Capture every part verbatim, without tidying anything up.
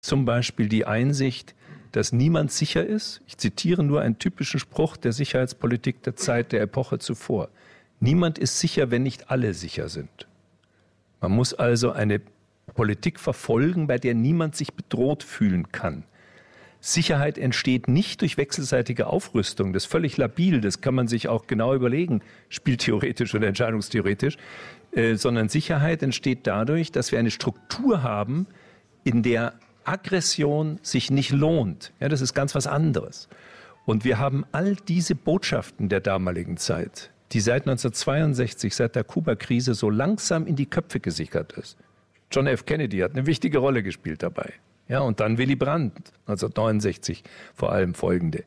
Zum Beispiel die Einsicht, dass niemand sicher ist. Ich zitiere nur einen typischen Spruch der Sicherheitspolitik der Zeit, der Epoche zuvor. Niemand ist sicher, wenn nicht alle sicher sind. Man muss also eine Politik verfolgen, bei der niemand sich bedroht fühlen kann. Sicherheit entsteht nicht durch wechselseitige Aufrüstung. Das ist völlig labil, das kann man sich auch genau überlegen, spieltheoretisch oder entscheidungstheoretisch. Äh, sondern Sicherheit entsteht dadurch, dass wir eine Struktur haben, in der Aggression sich nicht lohnt. Ja, das ist ganz was anderes. Und wir haben all diese Botschaften der damaligen Zeit, die seit neunzehnhundertzweiundsechzig, seit der Kuba-Krise so langsam in die Köpfe gesickert ist. John F. Kennedy hat eine wichtige Rolle gespielt dabei. Ja, und dann Willy Brandt, neunzehnhundertneunundsechzig vor allem folgende.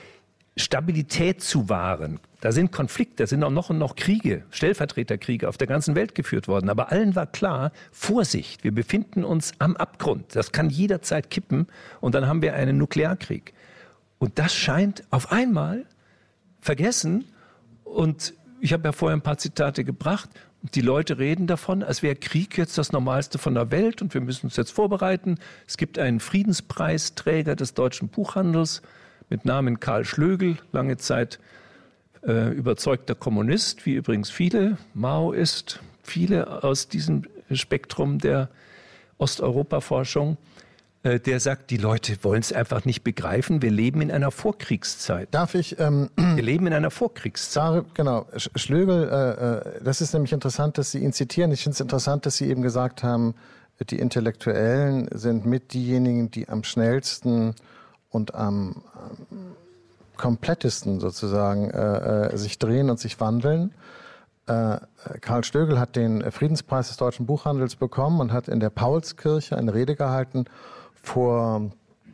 Stabilität zu wahren, da sind Konflikte, da sind auch noch und noch Kriege, Stellvertreterkriege auf der ganzen Welt geführt worden. Aber allen war klar, Vorsicht, wir befinden uns am Abgrund. Das kann jederzeit kippen und dann haben wir einen Nuklearkrieg. Und das scheint auf einmal vergessen. Und ich habe ja vorher ein paar Zitate gebracht. Die Leute reden davon, als wäre Krieg jetzt das Normalste von der Welt und wir müssen uns jetzt vorbereiten. Es gibt einen Friedenspreisträger des deutschen Buchhandels mit Namen Karl Schlögl, lange Zeit äh, überzeugter Kommunist, wie übrigens viele, Maoist, viele aus diesem Spektrum der Osteuropa-Forschung. Der sagt, die Leute wollen es einfach nicht begreifen. Wir leben in einer Vorkriegszeit. Darf ich? Ähm, Wir leben in einer Vorkriegszeit. Genau. Schlögl, äh, das ist nämlich interessant, dass Sie ihn zitieren. Ich finde es interessant, dass Sie eben gesagt haben, die Intellektuellen sind mit diejenigen, die am schnellsten und am, am komplettesten sozusagen äh, äh, sich drehen und sich wandeln. Äh, Karl Schlögl hat den Friedenspreis des deutschen Buchhandels bekommen und hat in der Paulskirche eine Rede gehalten vor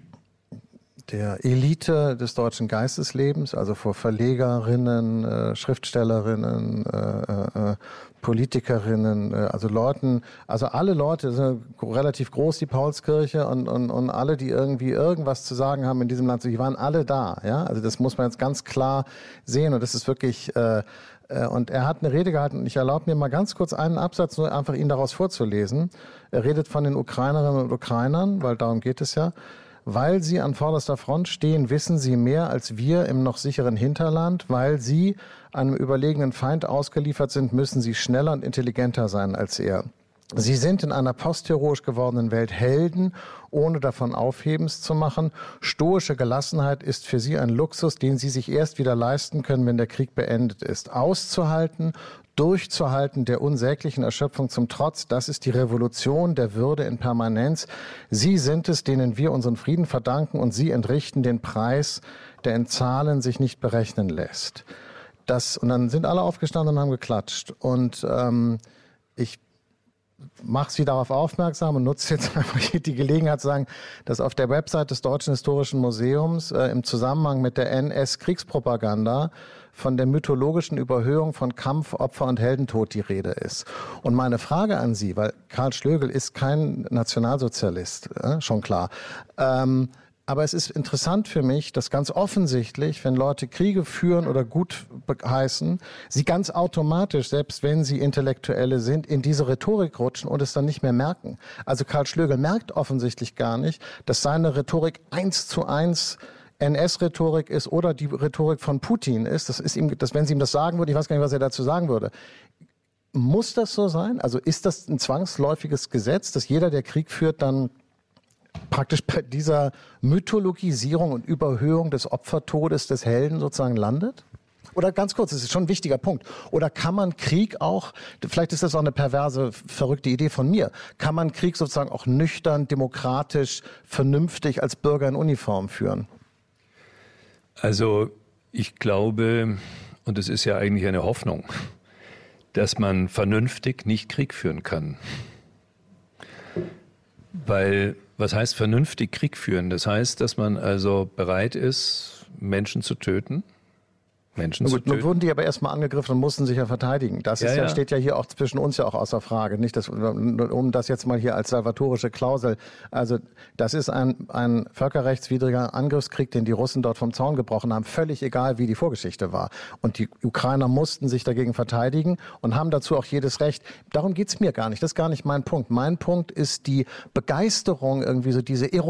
der Elite des deutschen Geisteslebens, also vor Verlegerinnen, äh, Schriftstellerinnen, äh, äh, Politikerinnen, äh, also Leuten, also alle Leute, das ist relativ groß, die Paulskirche, und, und, und alle, die irgendwie irgendwas zu sagen haben in diesem Land, die waren alle da, ja, also das muss man jetzt ganz klar sehen und das ist wirklich, äh, äh, und er hat eine Rede gehalten und ich erlaube mir mal ganz kurz einen Absatz, nur einfach ihn daraus vorzulesen. Er redet von den Ukrainerinnen und Ukrainern, weil darum geht es ja. Weil sie an vorderster Front stehen, wissen sie mehr als wir im noch sicheren Hinterland. Weil sie einem überlegenen Feind ausgeliefert sind, müssen sie schneller und intelligenter sein als er. Sie sind in einer postheroisch gewordenen Welt Helden, ohne davon Aufhebens zu machen. Stoische Gelassenheit ist für sie ein Luxus, den sie sich erst wieder leisten können, wenn der Krieg beendet ist. Auszuhalten, durchzuhalten, der unsäglichen Erschöpfung zum Trotz, das ist die Revolution der Würde in Permanenz. Sie sind es, denen wir unseren Frieden verdanken, und sie entrichten den Preis, der in Zahlen sich nicht berechnen lässt. Das, und dann sind alle aufgestanden und haben geklatscht. Und ähm, ich mache Sie darauf aufmerksam und nutze jetzt einfach die Gelegenheit zu sagen, dass auf der Website des Deutschen Historischen Museums äh, im Zusammenhang mit der N S-Kriegspropaganda von der mythologischen Überhöhung von Kampf, Opfer und Heldentod die Rede ist. Und meine Frage an Sie, weil Karl Schlögl ist kein Nationalsozialist, äh, schon klar, ähm, aber es ist interessant für mich, dass ganz offensichtlich, wenn Leute Kriege führen oder gut heißen, sie ganz automatisch, selbst wenn sie Intellektuelle sind, in diese Rhetorik rutschen und es dann nicht mehr merken. Also Karl Schlögl merkt offensichtlich gar nicht, dass seine Rhetorik eins zu eins N S-Rhetorik ist oder die Rhetorik von Putin ist. Das ist ihm, dass wenn sie ihm das sagen würde, ich weiß gar nicht, was er dazu sagen würde. Muss das so sein? Also ist das ein zwangsläufiges Gesetz, dass jeder, der Krieg führt, dann praktisch bei dieser Mythologisierung und Überhöhung des Opfertodes des Helden sozusagen landet? Oder ganz kurz, das ist schon ein wichtiger Punkt. Oder kann man Krieg auch, vielleicht ist das auch eine perverse, verrückte Idee von mir, kann man Krieg sozusagen auch nüchtern, demokratisch, vernünftig als Bürger in Uniform führen? Also ich glaube, und es ist ja eigentlich eine Hoffnung, dass man vernünftig nicht Krieg führen kann. Weil, was heißt vernünftig Krieg führen? Das heißt, dass man also bereit ist, Menschen zu töten. Menschen zu Gut, nun wurden die aber erstmal angegriffen und mussten sich ja verteidigen. Das ja, ist ja, ja. steht ja hier auch zwischen uns ja auch außer Frage. Nicht, dass, um das jetzt mal hier als salvatorische Klausel. Also das ist ein, ein völkerrechtswidriger Angriffskrieg, den die Russen dort vom Zaun gebrochen haben. Völlig egal, wie die Vorgeschichte war. Und die Ukrainer mussten sich dagegen verteidigen und haben dazu auch jedes Recht. Darum geht's mir gar nicht. Das ist gar nicht mein Punkt. Mein Punkt ist die Begeisterung, irgendwie so diese Erotik